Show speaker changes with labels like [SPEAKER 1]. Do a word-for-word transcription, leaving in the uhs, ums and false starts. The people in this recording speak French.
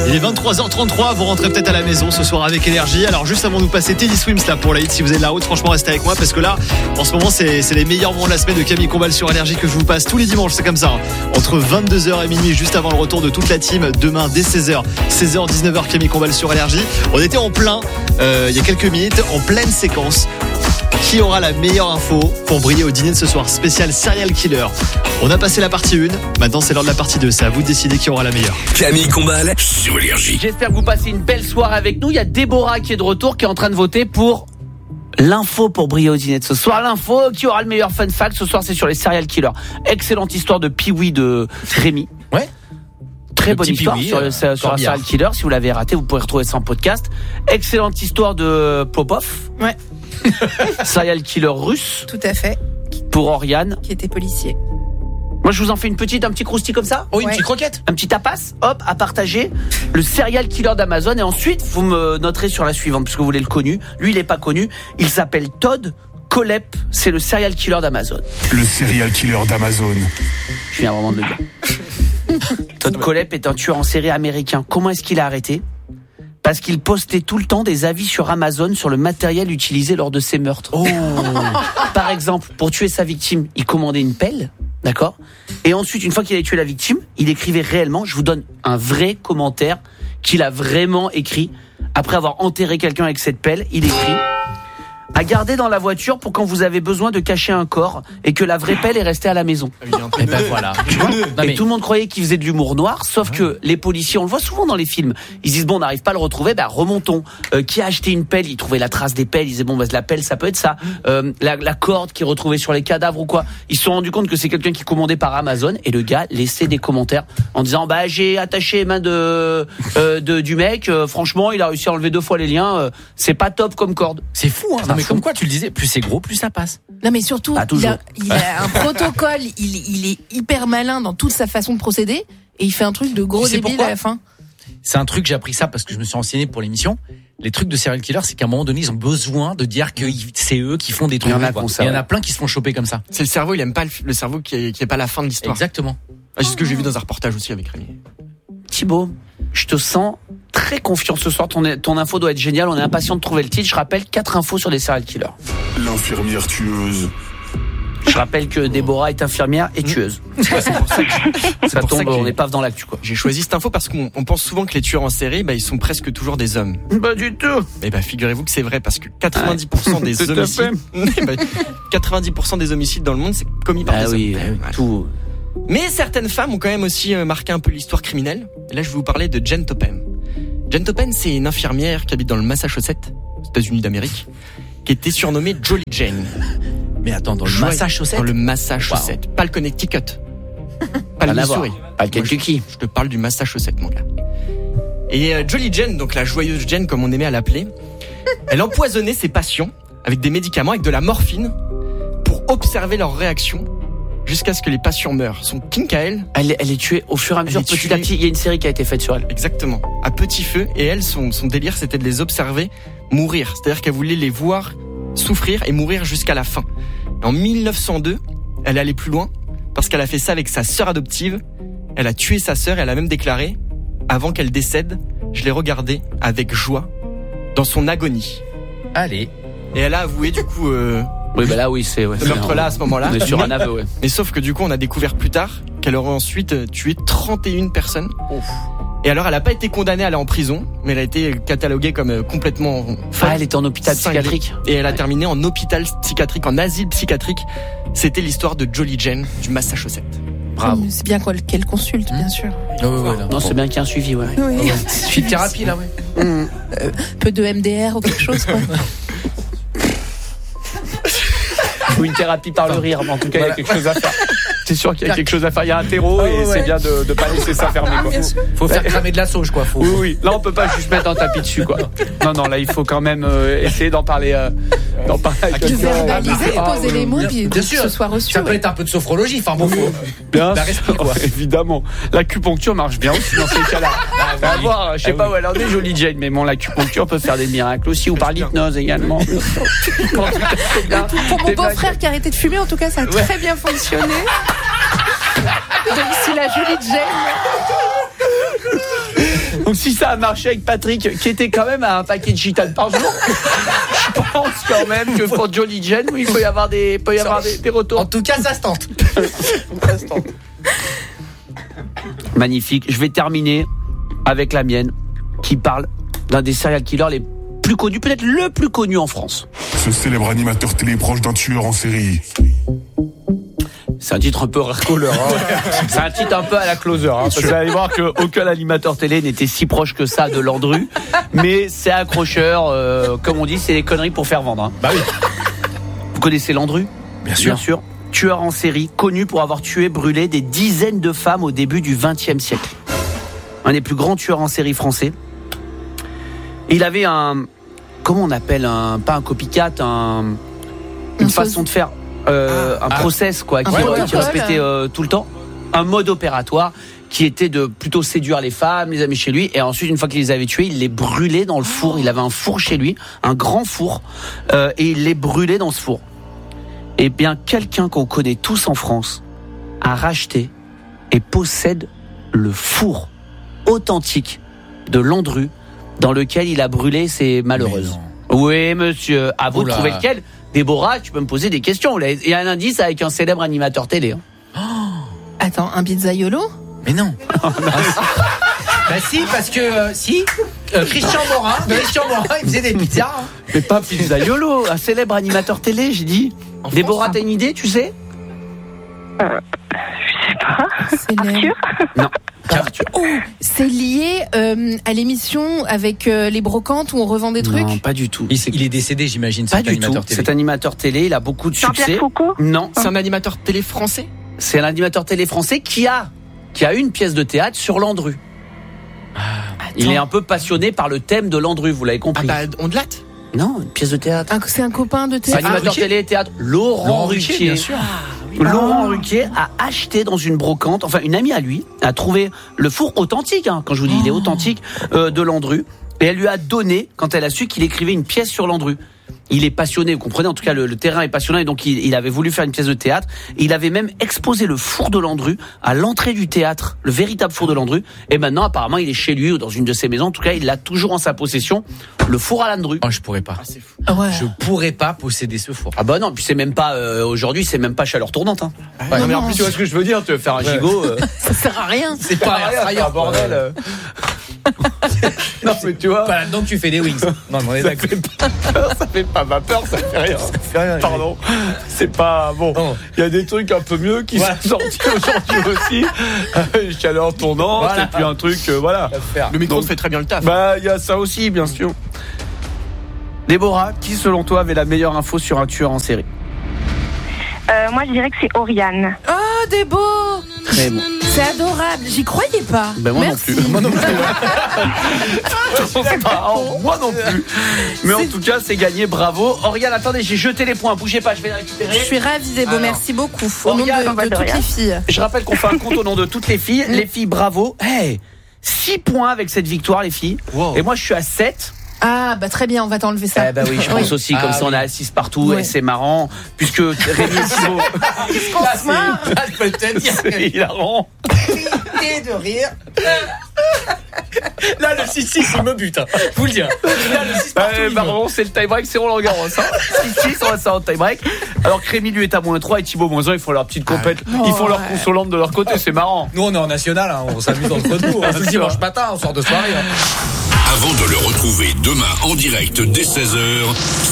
[SPEAKER 1] Il est vingt-trois heures trente-trois, vous rentrez peut-être à la maison ce soir avec énergie. Alors juste avant de nous passer Teddy Swims là pour la hit, si vous êtes de la route, franchement restez avec moi parce que là, en ce moment c'est, c'est les meilleurs moments de la semaine de Camille Combal sur énergie que je vous passe tous les dimanches, c'est comme ça. Hein. Entre vingt-deux heures et minuit, juste avant le retour de toute la team, demain dès seize heures, seize heures dix-neuf heures, Camille Combal sur énergie. On était en plein, euh, il y a quelques minutes, en pleine séquence. Qui aura la meilleure info pour briller au dîner de ce soir spécial Serial Killer? On a passé la partie un, maintenant c'est l'heure de la partie deux. C'est à vous de décider qui aura la meilleure.
[SPEAKER 2] Camille Combal sur énergie.
[SPEAKER 3] J'espère que vous passez une belle soirée avec nous. Il y a Déborah qui est de retour, qui est en train de voter pour l'info pour briller au dîner de ce soir. L'info qui aura le meilleur fun fact ce soir, c'est sur les Serial Killers. Excellente histoire de Pee-wee de Rémi.
[SPEAKER 4] Ouais.
[SPEAKER 3] Très
[SPEAKER 4] Le
[SPEAKER 3] bonne
[SPEAKER 4] petit
[SPEAKER 3] histoire
[SPEAKER 4] Pee-wee,
[SPEAKER 3] sur,
[SPEAKER 4] euh,
[SPEAKER 3] sur, sur un Serial Killer. Si vous l'avez raté, vous pouvez retrouver ça en podcast. Excellente histoire de Popov.
[SPEAKER 5] Ouais.
[SPEAKER 3] Serial killer russe.
[SPEAKER 5] Tout à fait.
[SPEAKER 3] Pour Oriane.
[SPEAKER 5] Qui était policier.
[SPEAKER 3] Moi, je vous en fais une petite, un petit croustille comme ça.
[SPEAKER 4] Oh, une
[SPEAKER 5] Ouais.
[SPEAKER 4] petite croquette.
[SPEAKER 3] Un petit tapas, hop, à partager. Le serial killer d'Amazon. Et ensuite, vous me noterez sur la suivante, puisque vous voulez le connu. Lui, il est pas connu. Il s'appelle Todd Kohlhepp. C'est le serial killer d'Amazon.
[SPEAKER 6] Le serial killer d'Amazon.
[SPEAKER 3] Je viens vraiment de le dire. Todd Kohlhepp est un tueur en série américain. Comment est-ce qu'il a arrêté ? Parce qu'il postait tout le temps des avis sur Amazon sur le matériel utilisé lors de ses meurtres. Oh. Par exemple, pour tuer sa victime, il commandait une pelle, d'accord ? Et ensuite, une fois qu'il avait tué la victime, il écrivait réellement, je vous donne un vrai commentaire qu'il a vraiment écrit. Après avoir enterré quelqu'un avec cette pelle, il écrit « À garder dans la voiture pour quand vous avez besoin de cacher un corps et que la vraie pelle est restée à la maison. »
[SPEAKER 4] Et ben voilà. Tu vois ? Non,
[SPEAKER 3] Et
[SPEAKER 4] mais-
[SPEAKER 3] tout le monde croyait qu'il faisait de l'humour noir, sauf que les policiers, on le voit souvent dans les films, ils disent bon, on n'arrive pas à le retrouver, bah remontons. Euh, qui a acheté une pelle ? Ils trouvaient la trace des pelles, ils disaient bon, bah la pelle, ça peut être ça. Euh, la, la corde qui est retrouvée sur les cadavres ou quoi. Ils se sont rendus compte que c'est quelqu'un qui commandait par Amazon et le gars laissait des commentaires en disant bah j'ai attaché les mains de, euh, de du mec, euh, franchement il a réussi à enlever deux fois les liens, euh, c'est pas top comme corde.
[SPEAKER 4] C'est fou, hein. Non, mais comme quoi, tu le disais, plus c'est gros, plus ça passe.
[SPEAKER 5] Non mais surtout,
[SPEAKER 3] Pas
[SPEAKER 5] il
[SPEAKER 3] toujours.
[SPEAKER 5] a, il a un protocole, il, il est hyper malin dans toute sa façon de procéder et il fait un truc de gros
[SPEAKER 4] Tu sais
[SPEAKER 5] débile
[SPEAKER 4] pourquoi
[SPEAKER 5] à la fin.
[SPEAKER 4] C'est un truc, j'ai appris ça parce que je me suis renseigné pour l'émission. Les trucs de serial killer, c'est qu'à un moment donné, ils ont besoin de dire que c'est eux qui font des trucs.
[SPEAKER 3] Il y en a
[SPEAKER 4] quoi.
[SPEAKER 3] qui ont ça,
[SPEAKER 4] Il y en a
[SPEAKER 3] ouais.
[SPEAKER 4] plein qui se font choper comme ça.
[SPEAKER 7] C'est le cerveau, il aime pas le, le cerveau qui est, qui est pas la fin de l'histoire.
[SPEAKER 4] Exactement.
[SPEAKER 7] Ah, c'est ce que j'ai vu dans un reportage aussi avec Rémi.
[SPEAKER 3] Thibaut, je te sens très confiant ce soir, ton, ton info doit être géniale, on est impatient de trouver le titre. Je rappelle quatre infos sur les serial killers.
[SPEAKER 6] L'infirmière tueuse.
[SPEAKER 3] Je rappelle que Déborah est infirmière et tueuse.
[SPEAKER 7] Ouais, c'est pour ça que,
[SPEAKER 3] Ça
[SPEAKER 7] pour ça
[SPEAKER 3] tombe,
[SPEAKER 7] que
[SPEAKER 3] on
[SPEAKER 7] j'ai-
[SPEAKER 3] est pas dans l'actu quoi.
[SPEAKER 7] j'ai choisi cette info parce qu'on on pense souvent que les tueurs en série, bah, ils sont presque toujours des hommes.
[SPEAKER 3] Pas du tout.
[SPEAKER 7] Et bah, figurez-vous que c'est vrai parce que quatre-vingt-dix pour cent des
[SPEAKER 3] Tout à
[SPEAKER 7] homicides, Eh bah, quatre-vingt-dix pour cent des homicides dans le monde, c'est commis par
[SPEAKER 3] Ah
[SPEAKER 7] des
[SPEAKER 3] oui,
[SPEAKER 7] hommes.
[SPEAKER 3] euh,
[SPEAKER 7] Ouais.
[SPEAKER 3] tout.
[SPEAKER 7] Mais certaines femmes ont quand même aussi euh, marqué un peu l'histoire criminelle. Et là, je vais vous parler de Jen Topham. Jen Topham, c'est une infirmière qui habite dans le Massachusetts, aux États-Unis d'Amérique, qui était surnommée Jolly Jane.
[SPEAKER 4] Mais attends, dans le
[SPEAKER 7] Joie-
[SPEAKER 4] Massachusetts.
[SPEAKER 7] Dans le Massachusetts. Pas le Connecticut. Pas le
[SPEAKER 3] Rien à voir.
[SPEAKER 7] Missouri.
[SPEAKER 3] Pas le Kentucky.
[SPEAKER 7] Je te parle du Massachusetts, mon gars. Et euh, Jolly Jane, donc la joyeuse Jane, comme on aimait à l'appeler, elle empoisonnait ses patients avec des médicaments, avec de la morphine, pour observer leurs réactions jusqu'à ce que les patients meurent. Son kink à elle,
[SPEAKER 3] Elle, elle est tuée au fur et à mesure,
[SPEAKER 7] Elle est
[SPEAKER 3] petit
[SPEAKER 7] tuée.
[SPEAKER 3] à petit. Il y a une série qui a été faite sur elle.
[SPEAKER 7] exactement, à petit feu. Et elle, son, son délire, c'était de les observer mourir. C'est-à-dire qu'elle voulait les voir souffrir et mourir jusqu'à la fin. En mille neuf cent deux, elle est allée plus loin parce qu'elle a fait ça avec sa sœur adoptive. Elle a tué sa sœur et elle a même déclaré, avant qu'elle décède, je l'ai regardée avec joie dans son agonie.
[SPEAKER 4] Allez.
[SPEAKER 7] Et elle a avoué du coup euh,
[SPEAKER 3] Oui, bah là, oui, c'est. Ouais,
[SPEAKER 7] ce
[SPEAKER 3] c'est
[SPEAKER 7] meurtre-là à ce moment-là.
[SPEAKER 3] On est sur
[SPEAKER 7] Mais-
[SPEAKER 3] un aveu, ouais.
[SPEAKER 7] Mais sauf que du coup, on a découvert plus tard qu'elle aurait ensuite euh, tué trente et une personnes. Et alors, elle n'a pas été condamnée à aller en prison, mais elle a été cataloguée comme euh, complètement folle.
[SPEAKER 3] Ah, elle était en hôpital
[SPEAKER 7] Cinglée.
[SPEAKER 3] psychiatrique.
[SPEAKER 7] Et elle a terminé en hôpital psychiatrique, en asile psychiatrique. C'était l'histoire de Jolly Jane du Massachusetts.
[SPEAKER 4] Bravo.
[SPEAKER 5] C'est bien qu'elle qu'elle consulte, bien sûr.
[SPEAKER 4] Oh, ouais, ouais, là.
[SPEAKER 3] Non, c'est bien qu'il y ait un suivi, ouais.
[SPEAKER 5] Oui.
[SPEAKER 4] Suite thérapie, là, ouais.
[SPEAKER 5] Euh, peu de M D R ou quelque chose, quoi.
[SPEAKER 3] Ou une thérapie par le rire, mais en tout cas, il y a
[SPEAKER 4] Voilà.
[SPEAKER 3] quelque chose à faire. C'est sûr qu'il y a quelque chose à faire. Il y a un terreau
[SPEAKER 4] Ah
[SPEAKER 3] et
[SPEAKER 4] ouais,
[SPEAKER 3] c'est
[SPEAKER 4] ouais.
[SPEAKER 3] bien de ne pas laisser ça fermer, quoi.
[SPEAKER 4] Faut faire cramer de la sauge, quoi. Faut,
[SPEAKER 3] Oui, oui. Là, on peut pas juste mettre un tapis dessus, quoi. Non, non, là, il faut quand même euh, essayer d'en parler, euh, d'en parler avec
[SPEAKER 5] De
[SPEAKER 3] quelqu'un.
[SPEAKER 5] verbaliser,
[SPEAKER 3] Ah,
[SPEAKER 5] poser
[SPEAKER 3] oui,
[SPEAKER 5] les mots,
[SPEAKER 4] bien-
[SPEAKER 5] puis
[SPEAKER 4] bien
[SPEAKER 5] que
[SPEAKER 4] sûr.
[SPEAKER 5] ce soit reçu.
[SPEAKER 4] Ça peut
[SPEAKER 5] ouais.
[SPEAKER 4] être un peu de sophrologie, enfin bon, faut.
[SPEAKER 3] Bien
[SPEAKER 4] La
[SPEAKER 3] sûr,
[SPEAKER 4] respire, quoi.
[SPEAKER 3] évidemment. L'acupuncture marche bien aussi dans ces cas-là.
[SPEAKER 4] Ah,
[SPEAKER 3] À
[SPEAKER 4] oui.
[SPEAKER 3] voir, je sais
[SPEAKER 4] Ah,
[SPEAKER 3] pas
[SPEAKER 4] oui.
[SPEAKER 3] où elle en est, jolie Jane, mais bon, l'acupuncture peut faire des miracles aussi, ou par l'hypnose également. En tout cas, c'est bien.
[SPEAKER 5] Pour mon
[SPEAKER 3] T'es bien-
[SPEAKER 5] beau-frère qui a arrêté de fumer, en tout cas, ça a très bien fonctionné. Donc, si la jolie Jane.
[SPEAKER 3] Donc si ça a marché avec Patrick, qui était quand même à un paquet de gitane par jour, je pense quand même que pour Johnny Jen, il peut y avoir des, peut y avoir des, des retours.
[SPEAKER 4] En tout cas, ça se tente. Ça se tente.
[SPEAKER 3] Magnifique. Je vais terminer avec la mienne, qui parle d'un des serial killers les plus connus, peut-être le plus connu en France.
[SPEAKER 6] Ce célèbre animateur télé proche d'un tueur en série.
[SPEAKER 3] C'est un titre un peu racoleur. Hein. C'est un titre un peu à la closer. Hein, parce que vous allez voir qu'aucun animateur télé n'était si proche que ça de Landru. Mais c'est accrocheur. Euh, comme on dit, c'est des conneries pour faire vendre. Hein.
[SPEAKER 4] Bah oui.
[SPEAKER 3] Vous connaissez Landru ?
[SPEAKER 4] Bien sûr.
[SPEAKER 3] Bien sûr. Tueur en série, connu pour avoir tué, brûlé des dizaines de femmes au début du vingtième siècle. Un des plus grands tueurs en série français. Il avait un... Comment on appelle un... Pas un copycat, un... Une
[SPEAKER 5] Un
[SPEAKER 3] façon de faire... Euh,
[SPEAKER 4] Ah,
[SPEAKER 3] un
[SPEAKER 4] ah.
[SPEAKER 3] process quoi, qui,
[SPEAKER 5] Ouais,
[SPEAKER 3] euh,
[SPEAKER 5] ouais,
[SPEAKER 3] qui
[SPEAKER 5] ouais.
[SPEAKER 3] répétait euh, tout le temps. Un mode opératoire qui était de plutôt séduire les femmes, les amener chez lui, et ensuite une fois qu'il les avait tuées, il les brûlait dans le four. Il avait un four chez lui, un grand four, euh, et il les brûlait dans ce four. Eh bien, quelqu'un qu'on connaît tous en France a racheté et possède le four authentique de Landru dans lequel il a brûlé ses malheureuses. Oui, monsieur. À vous
[SPEAKER 4] Oula.
[SPEAKER 3] de trouver lequel. Déborah, tu peux me poser des questions. Il y a un indice avec un célèbre animateur télé. Hein.
[SPEAKER 5] Attends, un pizzaiolo ?
[SPEAKER 4] Mais non. Bah si, parce que euh, si euh, Christian Morin, Christian Morin, il faisait des pizzas. Hein.
[SPEAKER 3] Mais pas pizzaiolo, un célèbre animateur télé, j'ai dit.
[SPEAKER 7] En
[SPEAKER 3] Déborah,
[SPEAKER 7] France,
[SPEAKER 3] t'as une idée, tu sais ?
[SPEAKER 5] C'est le-
[SPEAKER 3] Non.
[SPEAKER 5] Oh, c'est lié euh, à l'émission avec euh, les brocantes où on revend des trucs.
[SPEAKER 3] Non, pas du tout.
[SPEAKER 4] Il, il est décédé, j'imagine.
[SPEAKER 3] Pas
[SPEAKER 4] cet
[SPEAKER 3] du tout.
[SPEAKER 4] animateur télé.
[SPEAKER 3] Cet animateur télé, il a beaucoup de succès.
[SPEAKER 8] Jean-Pierre Foucault ?
[SPEAKER 3] Non,
[SPEAKER 7] C'est un animateur télé français.
[SPEAKER 3] c'est un animateur télé français qui a qui a une pièce de théâtre sur Landru. Il est un peu passionné par le thème de Landru, vous l'avez
[SPEAKER 7] Ah
[SPEAKER 3] compris.
[SPEAKER 7] bah, on delate.
[SPEAKER 3] Non, une pièce de théâtre.
[SPEAKER 5] Un- C'est un copain de théâtre.
[SPEAKER 3] Animateur
[SPEAKER 7] Ruquier.
[SPEAKER 3] télé et théâtre. Laurent,
[SPEAKER 4] Laurent
[SPEAKER 3] Ruquier.
[SPEAKER 4] Ruquier, bien sûr.
[SPEAKER 3] Laurent Ruquier a acheté dans une brocante, enfin une amie à lui, a trouvé le four authentique, hein, quand je vous dis il est authentique, euh, de Landru, et elle lui a donné, quand elle a su qu'il écrivait une pièce sur Landru. Il est passionné, vous comprenez, en tout cas le, le terrain est passionnant, et donc il, il avait voulu faire une pièce de théâtre, et il avait même exposé le four de Landru à l'entrée du théâtre, le véritable four de Landru, et maintenant apparemment il est chez lui ou dans une de ses maisons, en tout cas il l'a toujours en sa possession, le four à Landru.
[SPEAKER 4] Oh, je pourrais pas.
[SPEAKER 7] Ah, c'est fou.
[SPEAKER 5] Ah ouais.
[SPEAKER 4] Je pourrais pas posséder ce four.
[SPEAKER 3] Ah bah non, puis c'est même pas, euh, aujourd'hui c'est même pas chaleur tournante. Hein.
[SPEAKER 7] Ouais,
[SPEAKER 3] non, mais en
[SPEAKER 5] non.
[SPEAKER 3] plus tu vois ce que je veux dire, tu veux faire un gigot... euh,
[SPEAKER 5] Ça sert à rien.
[SPEAKER 4] C'est pas un air fryer,
[SPEAKER 3] un bordel. euh. Non mais tu vois,
[SPEAKER 4] Pas là-dedans que tu fais des wings. Non, mais on est
[SPEAKER 3] ça
[SPEAKER 4] d'accord.
[SPEAKER 3] fait pas peur, ça fait pas ma peur, ça fait rien. Pardon, c'est pas bon.
[SPEAKER 4] Bon.
[SPEAKER 3] Il y a des trucs un peu mieux qui
[SPEAKER 4] Voilà.
[SPEAKER 3] sont sortis aujourd'hui aussi. Euh, Chaleur tournante
[SPEAKER 4] Voilà.
[SPEAKER 3] et puis un truc, euh, voilà.
[SPEAKER 7] Le micro
[SPEAKER 3] Donc,
[SPEAKER 7] fait très bien le taf.
[SPEAKER 3] Bah il y a ça aussi, bien sûr. Déborah, qui selon toi avait la meilleure info sur un tueur en série?
[SPEAKER 8] Euh, moi, je dirais que c'est Oriane.
[SPEAKER 5] Oh, des beaux.
[SPEAKER 3] Très bon.
[SPEAKER 5] C'est adorable. J'y croyais pas.
[SPEAKER 3] Ben moi
[SPEAKER 5] Merci.
[SPEAKER 3] non plus. Moi non plus. Moi non plus. Mais en tout cas, c'est gagné, bravo. Oriane, attendez, j'ai jeté les points. Bougez pas, je vais les récupérer.
[SPEAKER 5] Je suis ravie, Zébo.
[SPEAKER 3] Alors,
[SPEAKER 5] Merci beaucoup. Au nom
[SPEAKER 3] Oriane,
[SPEAKER 5] de,
[SPEAKER 8] on va
[SPEAKER 5] de
[SPEAKER 8] de
[SPEAKER 5] toutes
[SPEAKER 8] rien.
[SPEAKER 5] les filles.
[SPEAKER 3] Je rappelle qu'on fait un compte au nom de toutes les filles. Les filles, bravo. Hey, six points avec cette victoire, les filles.
[SPEAKER 7] Wow.
[SPEAKER 3] Et moi, je suis à sept.
[SPEAKER 5] Ah, bah très bien, on va t'enlever ça.
[SPEAKER 3] Eh ben oui, je pense aussi, comme
[SPEAKER 4] Ah
[SPEAKER 3] ça on
[SPEAKER 4] oui.
[SPEAKER 3] est à six partout
[SPEAKER 5] Ouais.
[SPEAKER 3] et c'est marrant, puisque Rémi et Thibaut,
[SPEAKER 4] Là, c'est- là, je peux te dire que
[SPEAKER 3] c'est hilarant.
[SPEAKER 4] j'étais de rire. Là, le six six, il me bute. Hein. Je vous le dis. Là, le six partout,
[SPEAKER 3] Euh,
[SPEAKER 4] il me-
[SPEAKER 3] Marron, c'est le tie-break, c'est Roland Garros. Hein. six six, on va ça en tie-break. Alors que Rémi lui est à moins trois et Thibaut moins un, ils font leur petite compète. Ils font leur
[SPEAKER 5] ouais.
[SPEAKER 3] consolante de leur côté, c'est marrant.
[SPEAKER 4] Nous, on est en national, hein, on s'amuse entre nous.
[SPEAKER 3] Bien
[SPEAKER 4] Le
[SPEAKER 3] sûr.
[SPEAKER 4] dimanche matin, on sort de soirée. Hein.
[SPEAKER 2] Avant de le retrouver demain en direct dès seize heures,